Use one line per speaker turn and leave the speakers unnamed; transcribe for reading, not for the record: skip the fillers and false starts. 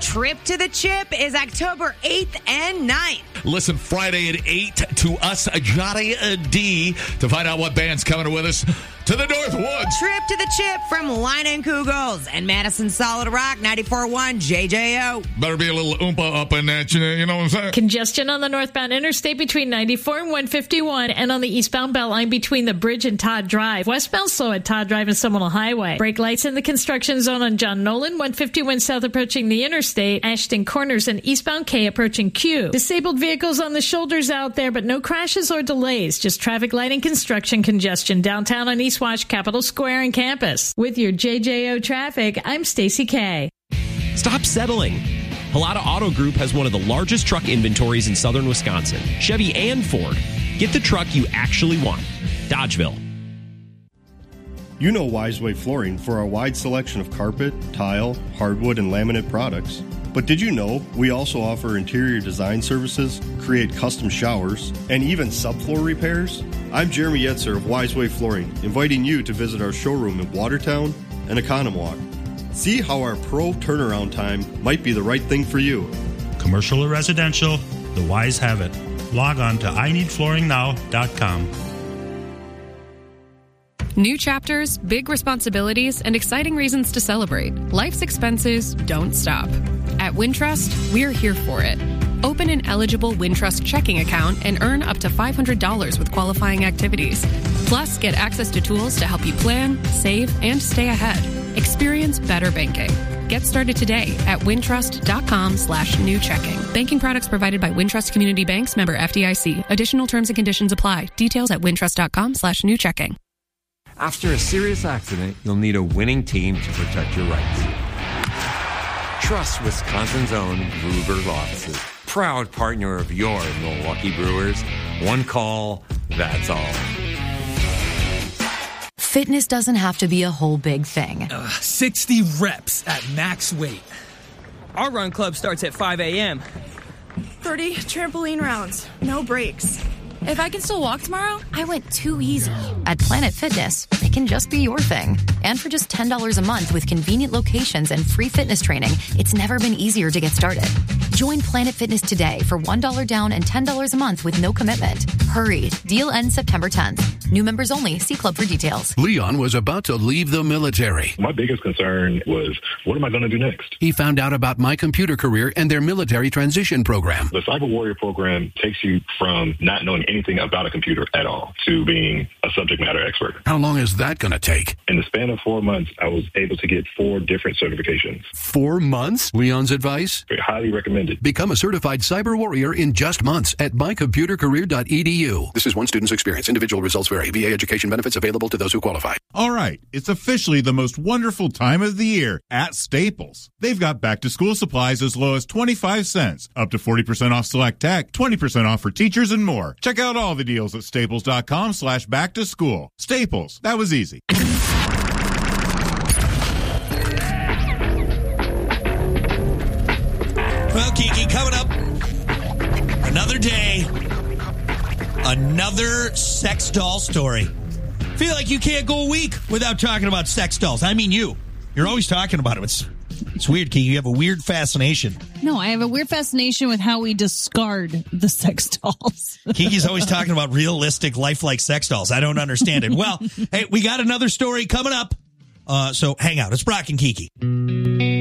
Trip to the Chip is October 8th and 9th.
Listen Friday at 8 to us, Johnny D, to find out what band's coming with us to the North Woods.
Trip to the Chip from Line and Kugels and Madison Solid Rock 94.1 JJO.
Better be a little oompa up in that, you know what I'm saying?
Congestion on the northbound interstate between 94 and 151 and on the eastbound Beltline between the bridge and Todd Drive. Westbound slow at Todd Drive and Seminole Highway. Brake lights in the construction zone on John Nolan, 151 south approaching the interstate, Ashton Corners and eastbound K approaching Q. Disabled vehicles on the shoulders out there, but no crashes or delays. Just traffic light and construction congestion downtown on East Wash, Capitol Square, and campus. With your JJO traffic, I'm Stacy K.
Stop settling. Halata Auto Group has one of the largest truck inventories in southern Wisconsin. Chevy and Ford. Get the truck you actually want. Dodgeville.
You know Wiseway Flooring for our wide selection of carpet, tile, hardwood, and laminate products. But did you know we also offer interior design services, create custom showers, and even subfloor repairs? I'm Jeremy Yetzer of Wiseway Flooring, inviting you to visit our showroom in Watertown and Economwalk. See how our pro turnaround time might be the right thing for you.
Commercial or residential, the Wise have it. Log on to INeedFlooringNow.com.
New chapters, big responsibilities, and exciting reasons to celebrate. Life's expenses don't stop. At Wintrust, we're here for it. Open an eligible Wintrust checking account and earn up to $500 with qualifying activities. Plus, get access to tools to help you plan, save, and stay ahead. Experience better banking. Get started today at wintrust.com/new checking. Banking products provided by Wintrust Community Banks, member FDIC. Additional terms and conditions apply. Details at wintrust.com/new checking.
After a serious accident, you'll need a winning team to protect your rights. Trust Wisconsin's own Ruger Law Offices, proud partner of your Milwaukee Brewers. One call, that's all.
Fitness doesn't have to be a whole big thing.
60 reps at max weight. Our run club starts at 5 a.m.
30 trampoline rounds, no breaks.
If I can still walk tomorrow, I went too easy. At Planet Fitness, it can just be your thing. And for just $10 a month with convenient locations and free fitness training, it's never been easier to get started. Join Planet Fitness today for $1 down and $10 a month with no commitment. Hurry. Deal ends September 10th. New members only. See club for details.
Leon was about to leave the military.
My biggest concern was, what am I going to do next?
He found out about My Computer Career and their military transition program.
The Cyber Warrior program takes you from not knowing anything about a computer at all to being a subject matter expert.
How long is that going to take?
In the span of 4 months, I was able to get 4 different certifications.
4 months? Leon's advice?
Very highly recommended.
Become a certified cyber warrior in just months at mycomputercareer.edu. This is one student's experience. Individual results vary. VA education benefits available to those who qualify.
All right, it's officially the most wonderful time of the year at Staples. They've got back-to-school supplies as low as 25 cents, up to 40% off select tech, 20% off for teachers, and more. Check out all the deals at staples.com/back-to-school. Staples, that was easy.
Well, Kiki, coming up, another day, another sex doll story. Feel like you can't go a week without talking about sex dolls. I mean, you're always talking about them. It's weird, Kiki. You have a weird fascination.
No, I have a weird fascination with how we discard the sex dolls.
Kiki's always talking about realistic, lifelike sex dolls. I don't understand it. Well, hey, we got another story coming up. So hang out. It's Brock and Kiki.